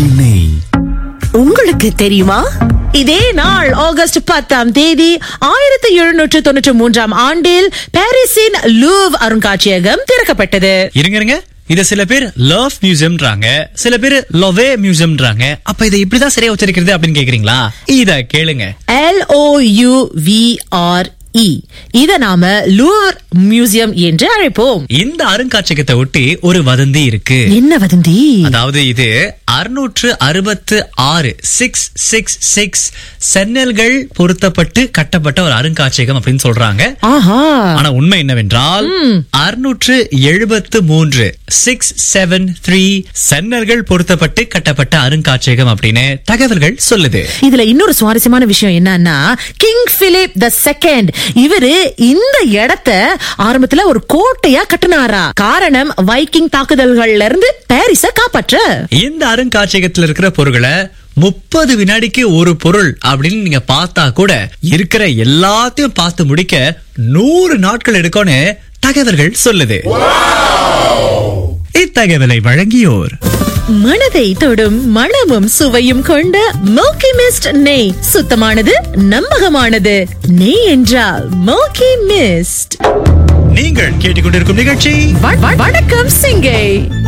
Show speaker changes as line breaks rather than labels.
Milky நெய்.
உங்களுக்கு தெரியுமா, இதே நாள் ஆகஸ்ட் 10ஆம் தேதி 1793ஆம் ஆண்டில் பாரிஸின் லூவ் அருங்காட்சியகம் திறக்கப்பட்டது.
இருங்க, இத சில பேர் லவ் மியூசியம்ன்றாங்க, சில பேர் லொவே மியூசியம்ன்றாங்க. அப்ப இதை இப்படிதான் சரியா உச்சரிக்கிறது அப்படின்னு கேக்குறீங்களா? இத கேளுங்க.
LOUVRE. இத நாம லூவர் மியூசியம் என்று அழைப்போம்.
இந்த அருங்காட்சியகத்தை ஒட்டி ஒரு வதந்தி இருக்கு.
என்ன வதந்தி?
அதாவது இது 666 சென்னல்கள் பொருத்தப்பட்டு கட்டப்பட்ட ஒரு அருங்காட்சியகம் அப்படின்னு சொல்றாங்க.
ஆஹா.
ஆனா உண்மை என்னவென்றால் 673 சென்னல்கள் பொருத்தப்பட்டு கட்டப்பட்ட அருங்காட்சியகம் அப்படின்னு தகவல்கள் சொல்லுது.
இதுல இன்னொரு சுவாரஸ்யமான விஷயம் என்னன்னா, கிங் பிலிப் தி செகண்ட் இவரு இந்த இடத்தை ஆரம்பத்துல ஒரு கோட்டையா கட்டினாரா. காரணம் வைக்கிங் தாக்குதல்கள்ல இருந்து பாரிஸ காப்பாற்ற.
இந்த அருங்காட்சியகத்துல இருக்கிற பொருட்களை 30 வினாடிக்கு ஒரு பொருள் அப்படின்னு நீங்க பார்த்தா கூட இருக்கிற எல்லாத்தையும் பார்த்து முடிக்க 100 நாட்கள் எடுக்கும்னு தகவல்கள் சொல்லுது. இத்தகவலை வழங்கியோர்
மனதை தொடும் மணமும் சுவையும் கொண்ட மில்கி மிஸ்ட் நெய். சுத்தமானது, நம்பகமானது. நெய் என்றால் மில்கி மிஸ்ட்.
நீங்கள் கேட்டுக்கொண்டிருக்கும் நிகழ்ச்சி
வணக்கம் சிங்கை.